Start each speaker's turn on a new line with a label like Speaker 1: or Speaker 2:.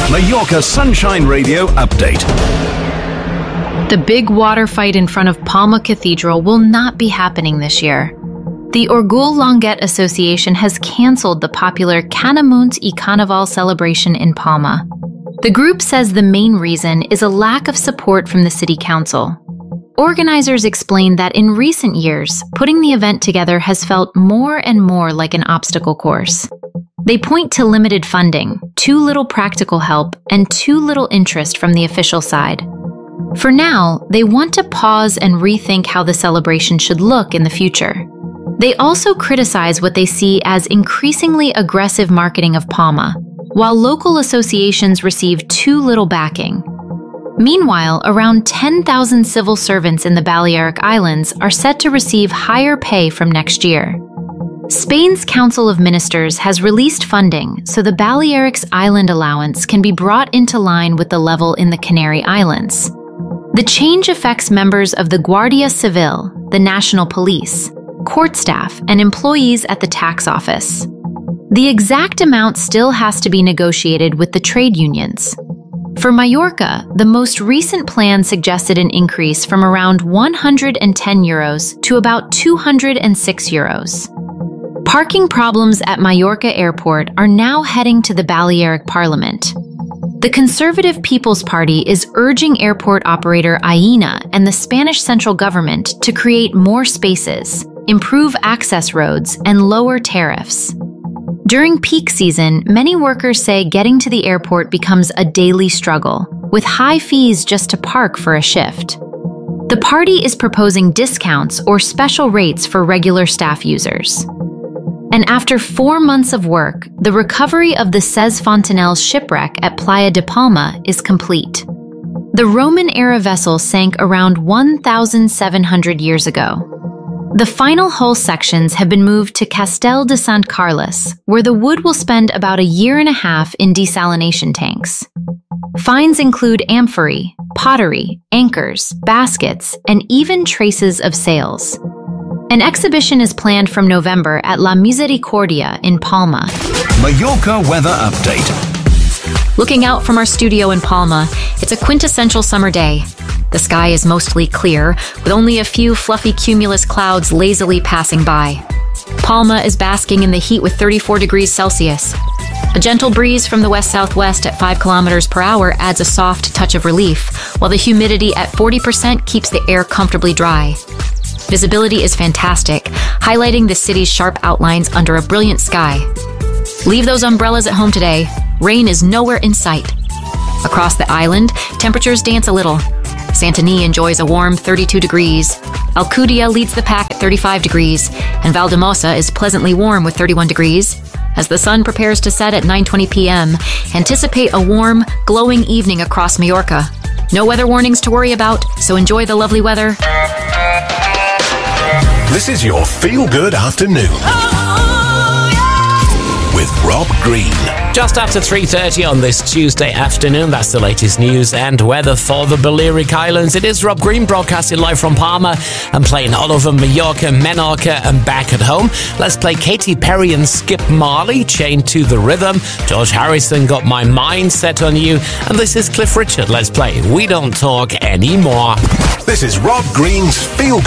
Speaker 1: Mallorca Sunshine Radio update.
Speaker 2: The big water fight in front of Palma Cathedral will not be happening this year. The Orgul Longet Association has cancelled the popular Canamunt y Carnaval celebration in Palma. The group says the main reason is a lack of support from the city council. Organizers explain that in recent years, putting the event together has felt more and more like an obstacle course. They point to limited funding, too little practical help, and too little interest from the official side. For now, they want to pause and rethink how the celebration should look in the future. They also criticize what they see as increasingly aggressive marketing of Palma, while local associations receive too little backing. Meanwhile, around 10,000 civil servants in the Balearic Islands are set to receive higher pay from next year. Spain's Council of Ministers has released funding so the Balearics Island allowance can be brought into line with the level in the Canary Islands. The change affects members of the Guardia Civil, the National Police, court staff, and employees at the tax office. The exact amount still has to be negotiated with the trade unions. For Mallorca, the most recent plan suggested an increase from around €110 to about €206. Parking problems at Mallorca Airport are now heading to the Balearic Parliament. The Conservative People's Party is urging airport operator Aena and the Spanish central government to create more spaces, improve access roads, and lower tariffs. During peak season, many workers say getting to the airport becomes a daily struggle, with high fees just to park for a shift. The party is proposing discounts or special rates for regular staff users. And after 4 months of work, the recovery of the Ses Fontanelles shipwreck at Playa de Palma is complete. The Roman-era vessel sank around 1,700 years ago. The final hull sections have been moved to Castel de Sant Carles, where the wood will spend about a year and a half in desalination tanks. Finds include amphorae, pottery, anchors, baskets, and even traces of sails. An exhibition is planned from November at La Misericordia in Palma.
Speaker 1: Mallorca weather update.
Speaker 2: Looking out from our studio in Palma, it's a quintessential summer day. The sky is mostly clear, with only a few fluffy cumulus clouds lazily passing by. Palma is basking in the heat with 34 degrees Celsius. A gentle breeze from the west-southwest at 5 kilometers per hour adds a soft touch of relief, while the humidity at 40% keeps the air comfortably dry. Visibility is fantastic, highlighting the city's sharp outlines under a brilliant sky. Leave those umbrellas at home today. Rain is nowhere in sight. Across the island, temperatures dance a little. Santany enjoys a warm 32 degrees. Alcudia leads the pack at 35 degrees, and Valdemosa is pleasantly warm with 31 degrees. As the sun prepares to set at 9:20 p.m., anticipate a warm, glowing evening across Mallorca. No weather warnings to worry about, so enjoy the lovely weather.
Speaker 1: This is your feel-good afternoon with Rob Green.
Speaker 3: Just after 3:30 on this Tuesday afternoon, that's the latest news and weather for the Balearic Islands. It is Rob Green broadcasting live from Palma and playing all over Mallorca, Menorca and back at home. Let's play Katy Perry and Skip Marley, Chained to the Rhythm. George Harrison, Got My Mind Set on You. And this is Cliff Richard. Let's play We Don't Talk Anymore.
Speaker 1: This is Rob Green's Feel